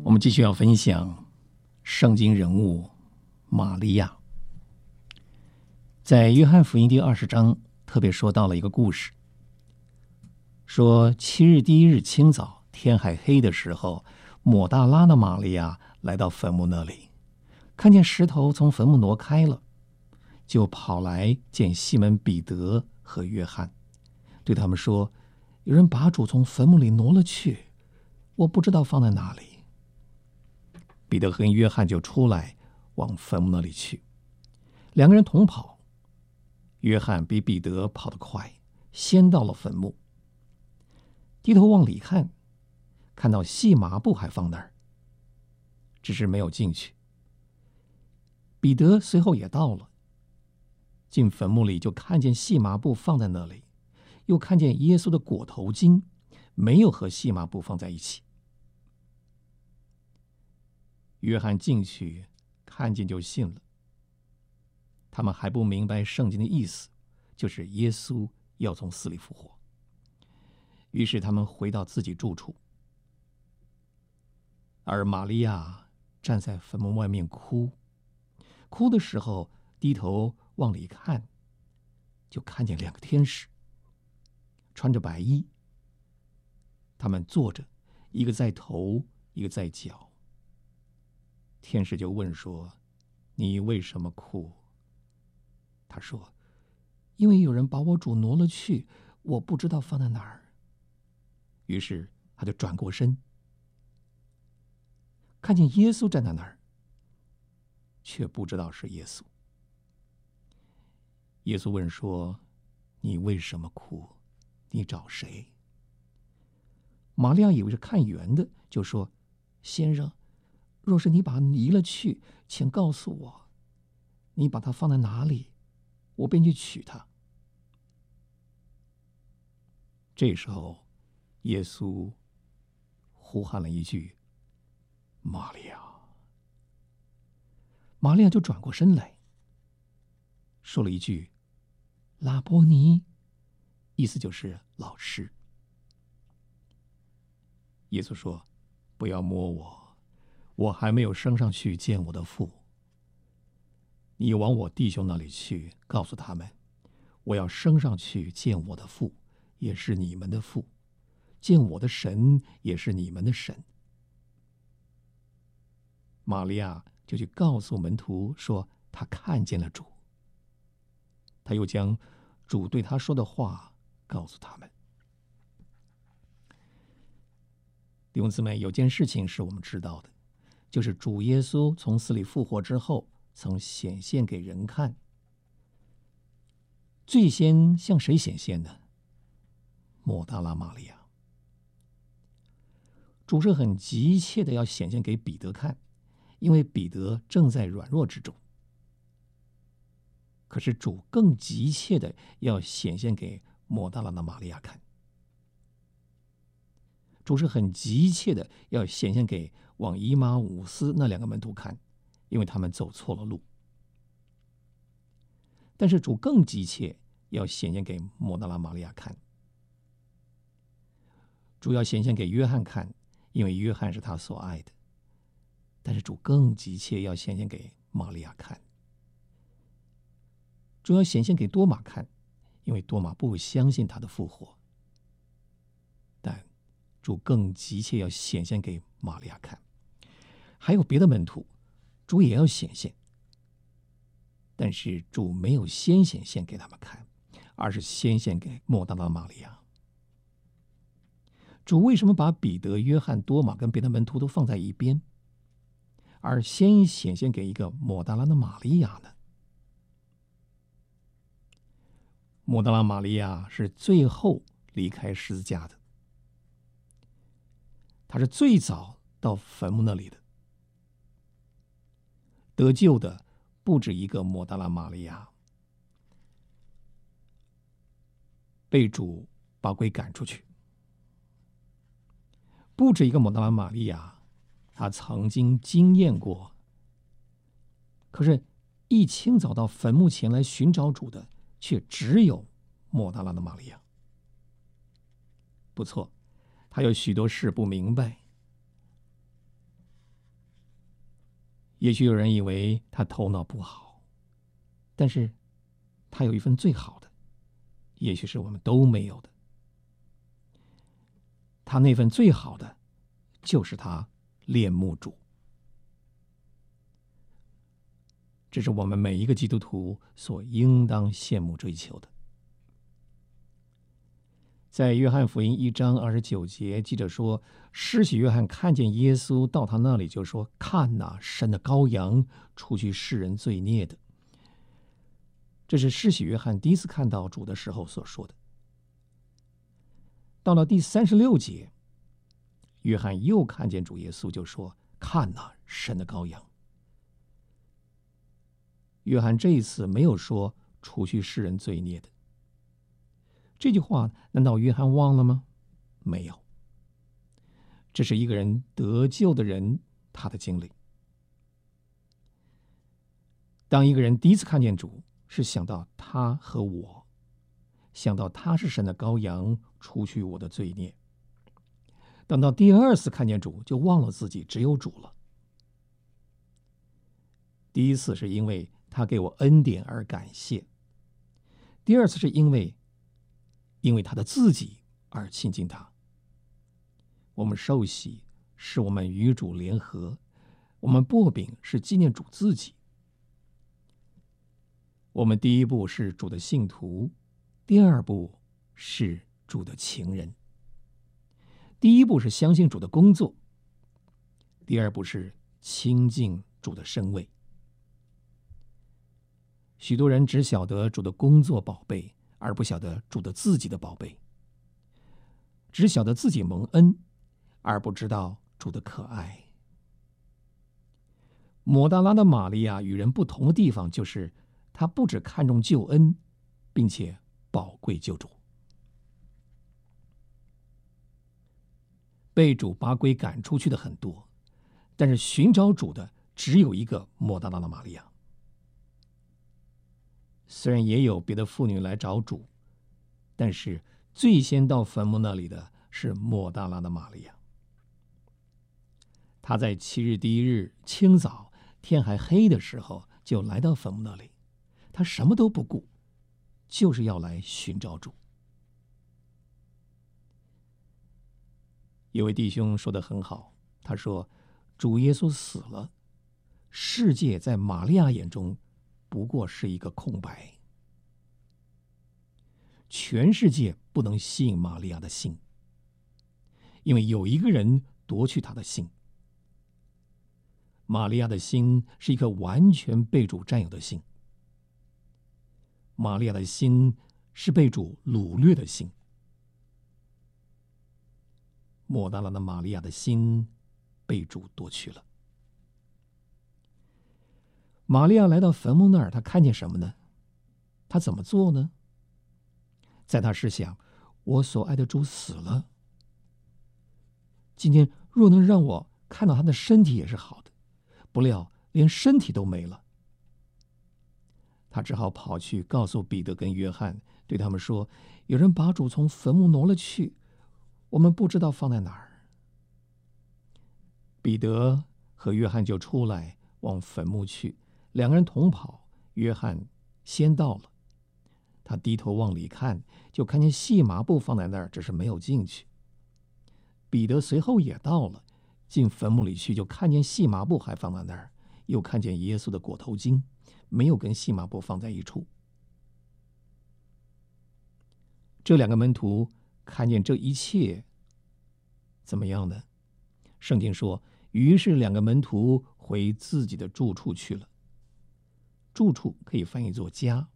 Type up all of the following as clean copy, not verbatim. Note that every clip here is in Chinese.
我们继续要分享圣经人物玛利亚。在约翰福音第20章特别说到了一个故事，说7日第1日清早，天还黑的时候，抹大拉的玛利亚来到坟墓那里，看见石头从坟墓挪开了，就跑来见西门彼得和约翰，对他们说，有人把主从坟墓里挪了去，我不知道放在哪里。彼得和约翰就出来往坟墓那里去，两个人同跑，约翰比彼得跑得快，先到了坟墓，低头往里看，看到细麻布还放那儿，只是没有进去。彼得随后也到了，进坟墓里就看见细麻布放在那里，又看见耶稣的裹头巾没有和细麻布放在一起。约翰进去看见就信了，他们还不明白圣经的意思，就是耶稣要从死里复活。于是他们回到自己住处，而玛利亚站在坟墓外面哭，哭的时候低头往里看，就看见2个天使，穿着白衣，他们坐着，一个在头，一个在脚。天使就问说，你为什么哭？他说，因为有人把我主挪了去，我不知道放在哪儿。于是他就转过身，看见耶稣站在那儿，却不知道是耶稣。耶稣问说，你为什么哭？你找谁？玛利亚以为是看圆的，就说，先生，若是你把他移了去，请告诉我，你把他放在哪里，我便去取他。这时候耶稣呼喊了一句，玛利亚。玛利亚就转过身来，说了一句，拉波尼，意思就是老师。耶稣说，不要摸我，我还没有升上去见我的父。你往我弟兄那里去，告诉他们，我要升上去见我的父，也是你们的父，见我的神，也是你们的神。玛利亚就去告诉门徒说，他看见了主。他又将主对他说的话告诉他们。弟兄姊妹，有件事情是我们知道的，就是主耶稣从死里复活之后，曾显现给人看。最先向谁显现呢？抹大拉玛利亚。主是很急切的要显现给彼得看，因为彼得正在软弱之中。可是主更急切的要显现给抹大拉的玛利亚看。主是很急切的要显现给往以马忤斯那2个门徒看，因为他们走错了路。但是主更急切要显现给抹大拉玛利亚看。主要显现给约翰看，因为约翰是他所爱的。但是主更急切要显现给玛利亚看。主要显现给多马看，因为多马不相信他的复活。但主更急切要显现给玛利亚看。还有别的门徒，主也要显现，但是主没有先显现给他们看，而是先显给抹大拉玛利亚。主为什么把彼得、约翰、多马跟别的门徒都放在一边，而先显现给一个抹大拉的玛利亚呢？抹大拉玛利亚是最后离开十字架的，他是最早到坟墓那里的。得救的不止一个抹大拉玛利亚，被主把鬼赶出去。不止一个抹大拉玛利亚，他曾经经验过。可是，一清早到坟墓前来寻找主的，却只有抹大拉的玛利亚。不错，他有许多事不明白， 也许有人以为他头脑不好，但是他有一份最好的，也许是我们都没有的。他那份最好的，就是他恋慕主。这是我们每一个基督徒所应当羡慕追求的。在约翰福音1章29节，记着说，施洗约翰看见耶稣到他那里，就说：“看哪，神的羔羊，除去世人罪孽的。”这是施洗约翰第一次看到主的时候所说的。到了第36节，约翰又看见主耶稣，就说：“看哪，神的羔羊。”约翰这一次没有说除去世人罪孽的。这句话难道约翰忘了吗？没有。这是一个人得救的人他的经历。当一个人第一次看见主，是想到他和我，想到他是神的羔羊，除去我的罪孽。等到第二次看见主，就忘了自己只有主了。第一次是因为他给我恩典而感谢，第二次是因为他的自己而亲近他。我们受洗是我们与主联合，我们擘饼是纪念主自己。我们第一步是主的信徒，第二步是主的情人。第一步是相信主的工作，第二步是亲近主的身位。许多人只晓得主的工作宝贝，而不晓得主的自己的宝贝；只晓得自己蒙恩，而不知道主的可爱。抹大拉的玛利亚与人不同的地方，就是她不只看重救恩，并且宝贵救主。被主把鬼赶出去的很多，但是寻找主的只有一个抹大拉的玛利亚。虽然也有别的妇女来找主，但是最先到坟墓那里的是抹大拉的玛利亚。她在7日第1日清早天还黑的时候就来到坟墓那里，她什么都不顾，就是要来寻找主。有位弟兄说得很好，他说：“主耶稣死了，世界在玛利亚眼中不过是一个空白。全世界不能吸引玛利亚的心，因为有一个人夺去她的心。玛利亚的心是一颗完全被主占有的心，玛利亚的心是被主掳掠的心。抹大拉的玛利亚的心被主夺去了。玛利亚来到坟墓那儿，她看见什么呢？她怎么做呢？在她试想，我所爱的主死了，今天若能让我看到他的身体也是好的，不料连身体都没了。他只好跑去告诉彼得跟约翰，对他们说：“有人把主从坟墓挪了去，我们不知道放在哪儿。”彼得和约翰就出来往坟墓去，两个人同跑，约翰先到了。他低头往里看，就看见细麻布放在那儿，只是没有进去。彼得随后也到了，进坟墓里去，就看见细麻布还放在那儿，又看见耶稣的裹头巾没有跟细麻布放在一处。这两个门徒看见这一切，怎么样呢？圣经说，于是两个门徒回自己的住处去了。住处可以翻译作家。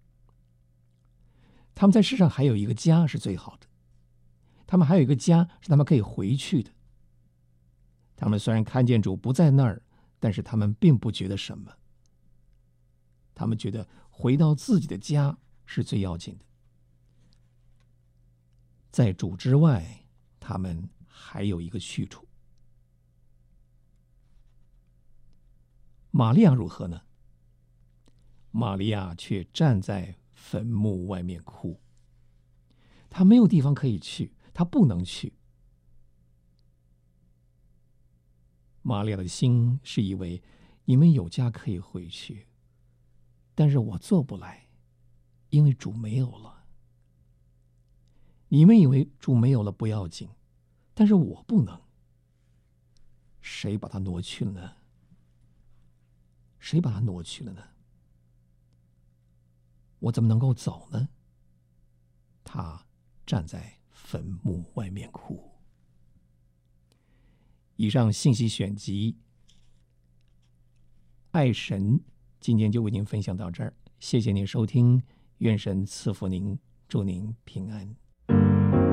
他们在世上还有一个家是最好的，他们还有一个家是他们可以回去的。他们虽然看见主不在那儿，但是他们并不觉得什么。他们觉得回到自己的家是最要紧的。在主之外，他们还有一个去处。玛利亚如何呢？玛利亚却站在坟墓外面哭。她没有地方可以去，她不能去。玛利亚的心是以为你们有家可以回去，但是我做不来，因为主没有了。你们以为主没有了不要紧，但是我不能。谁把他挪去了呢？谁把他挪去了呢？我怎么能够走呢？他站在坟墓外面哭。以上信息选集，爱神今天就为您分享到这儿，谢谢您收听，愿神赐福您，祝您平安。